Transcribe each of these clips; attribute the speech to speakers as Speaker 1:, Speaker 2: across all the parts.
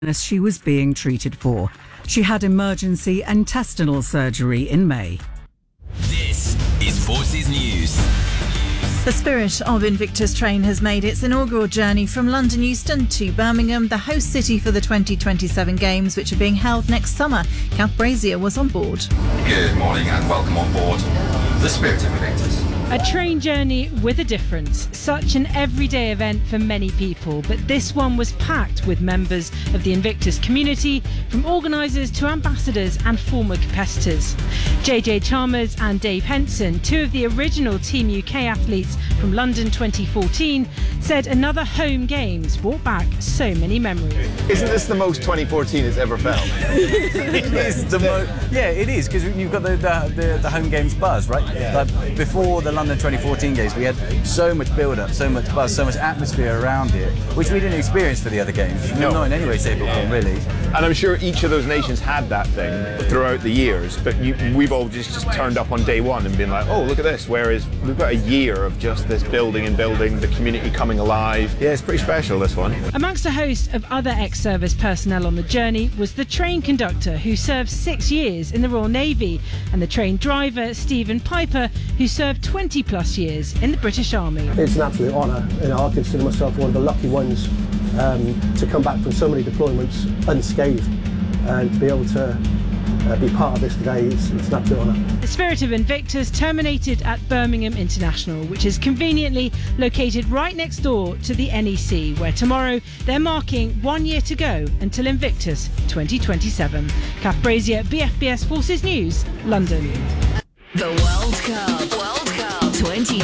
Speaker 1: illness she was being treated for. She had emergency intestinal surgery in May.
Speaker 2: This is Forces News.
Speaker 3: The Spirit of Invictus train has made its inaugural journey from London Euston to Birmingham, the host city for the 2027 Games, which are being held next summer. Kath Brazier was on board.
Speaker 4: Good morning and welcome on board the Spirit of Invictus.
Speaker 5: A train journey with a difference. Such an everyday event for many people, but this one was packed with members of the Invictus community, from organisers to ambassadors and former competitors. JJ Chalmers and Dave Henson, two of the original Team UK athletes from London 2014, said another home games brought back so many memories.
Speaker 6: Isn't this the most 2014 has ever felt?
Speaker 7: It is yeah, it is, because you've got the home games buzz, right?
Speaker 6: Yeah.
Speaker 7: Like before the London 2014 games, we had so much build-up, so much buzz, so much atmosphere around it, which we didn't experience for the other games.
Speaker 6: No.
Speaker 7: Not in any way, shape or form, really.
Speaker 6: And I'm sure each of those nations had that thing throughout the years, but we've all just turned up on day one and been like, oh, look at this, whereas we've got a year of just this building, the community coming alive. Yeah, it's pretty special, this one.
Speaker 5: Amongst a host of other ex-service personnel on the journey was the train conductor, who served 6 years in the Royal Navy, and the train driver, Stephen Piper, who served 20+ years in the British Army.
Speaker 8: It's an absolute honour. I consider myself one of the lucky ones to come back from so many deployments unscathed, and to be able to be part of this today, it's an absolute honour.
Speaker 5: The Spirit of Invictus terminated at Birmingham International, which is conveniently located right next door to the NEC, where tomorrow they're marking 1 year to go until Invictus 2027. Kath Brazier, BFBS Forces News, London.
Speaker 9: The World Cup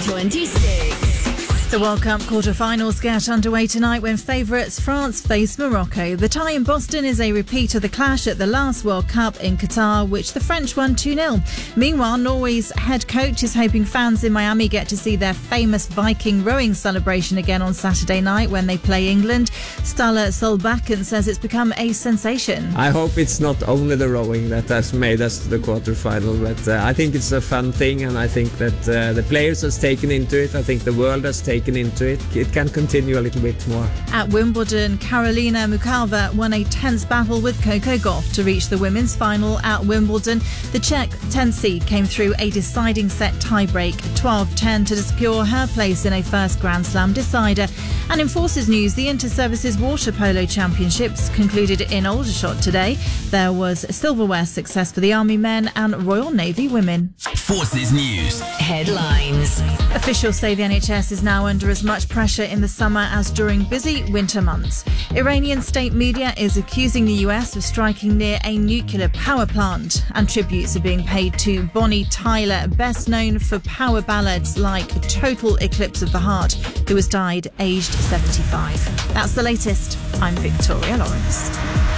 Speaker 9: 2026.
Speaker 3: The World Cup quarter-finals get underway tonight when favourites France face Morocco. The tie in Boston is a repeat of the clash at the last World Cup in Qatar, which the French won 2-0. Meanwhile, Norway's head coach is hoping fans in Miami get to see their famous Viking rowing celebration again on Saturday night when they play England. Ståle Solbakken says it's become a sensation.
Speaker 10: I hope it's not only the rowing that has made us to the quarter-final, but I think it's a fun thing, and I think that the players has taken into it. I think the world has taken into it. It can continue a little bit more.
Speaker 3: At Wimbledon, Karolina Muchova won a tense battle with Coco Gauff to reach the women's final at Wimbledon. The Czech tenth seed came through a deciding set tiebreak 12-10 to secure her place in a first Grand Slam decider. And in Forces News, the Inter-Services Water Polo Championships concluded in Aldershot today. There was silverware success for the Army men and Royal Navy women.
Speaker 2: Forces News.
Speaker 9: Headlines.
Speaker 3: Officials say the NHS is now under as much pressure in the summer as during busy winter months. Iranian state media is accusing the US of striking near a nuclear power plant, and tributes are being paid to Bonnie Tyler, best known for power ballads like Total Eclipse of the Heart, who has died aged 75. That's the latest. I'm Victoria Lawrence.